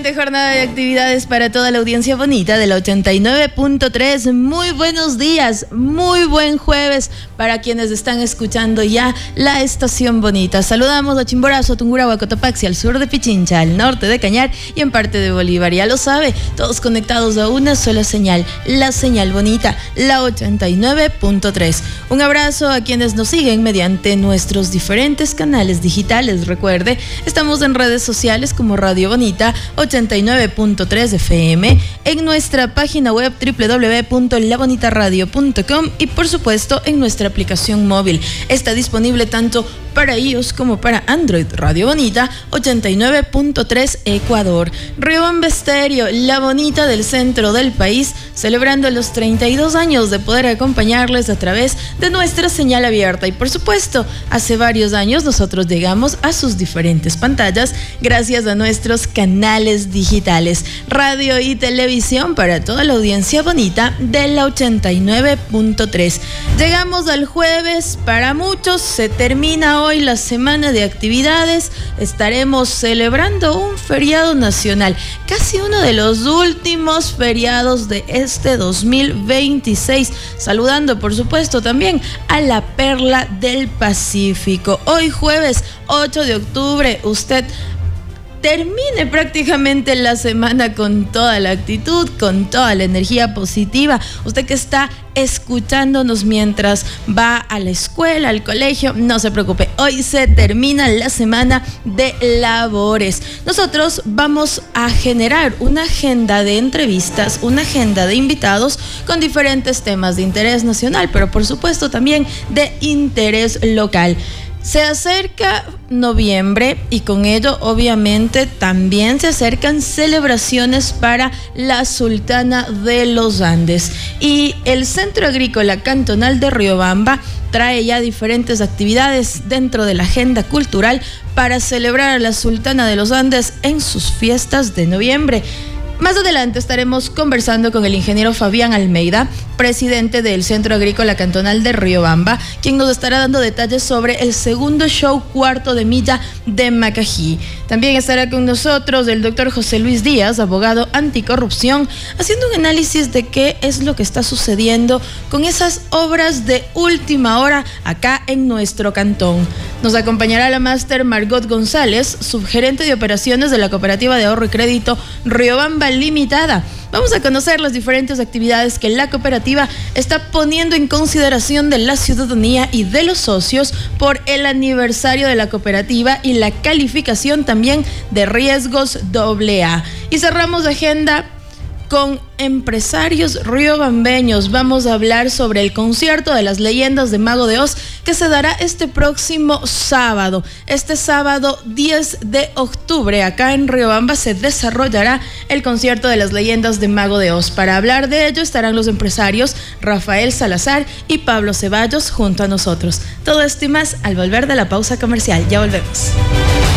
Excelente jornada de actividades para toda la audiencia bonita de la 89.3. Muy buenos días, muy buen jueves para quienes están escuchando ya la estación bonita. Saludamos a Chimborazo, Tungurahua, Cotopaxi, al sur de Pichincha, al norte de Cañar y en parte de Bolívar. Ya lo sabe, todos conectados a una sola señal, la señal bonita, la 89.3. Un abrazo a quienes nos siguen mediante nuestros diferentes canales digitales. Recuerde, estamos en redes sociales como Radio Bonita 89.3 FM, en nuestra página web www.labonitaradio.com y por supuesto en nuestra aplicación móvil. Está disponible tanto para iOS como para Android. Radio Bonita 89.3 Ecuador. Riobamba Estéreo, la bonita del centro del país, celebrando los 32 años de poder acompañarles a través de nuestra señal abierta. Y por supuesto, hace varios años nosotros llegamos a sus diferentes pantallas gracias a nuestros canales digitales, radio y televisión para toda la audiencia bonita de la 89.3. Llegamos al jueves, para muchos se termina hoy la semana de actividades. Estaremos celebrando un feriado nacional, casi uno de los últimos feriados de este 2026, saludando por supuesto también a la perla del Pacífico. Hoy jueves 8 de octubre, usted termine prácticamente la semana con toda la actitud, con toda la energía positiva. Usted que está escuchándonos mientras va a la escuela, al colegio, no se preocupe. Hoy se termina la semana de labores. Nosotros vamos a generar una agenda de entrevistas, una agenda de invitados con diferentes temas de interés nacional, pero por supuesto también de interés local. Se acerca noviembre y con ello obviamente también se acercan celebraciones para la Sultana de los Andes, y el Centro Agrícola Cantonal de Riobamba trae ya diferentes actividades dentro de la agenda cultural para celebrar a la Sultana de los Andes en sus fiestas de noviembre. Más adelante estaremos conversando con el ingeniero Fabián Almeida, presidente del Centro Agrícola Cantonal de Riobamba, quien nos estará dando detalles sobre el segundo show Cuarto de Milla de Macají. También estará con nosotros el doctor José Luis Díaz, abogado anticorrupción, haciendo un análisis de qué es lo que está sucediendo con esas obras de última hora acá en nuestro cantón. Nos acompañará la máster Margot González, subgerente de operaciones de la Cooperativa de Ahorro y Crédito Riobamba Limitada. Vamos a conocer las diferentes actividades que la cooperativa está poniendo en consideración de la ciudadanía y de los socios por el aniversario de la cooperativa y la calificación también de riesgos AA. Y cerramos la agenda con empresarios riobambeños. Vamos a hablar sobre el concierto de las leyendas de Mago de Oz que se dará este próximo sábado. Este sábado 10 de octubre acá en Riobamba se desarrollará el concierto de las leyendas de Mago de Oz. Para hablar de ello estarán los empresarios Rafael Salazar y Pablo Ceballos junto a nosotros. Todo esto y más al volver de la pausa comercial. Ya volvemos.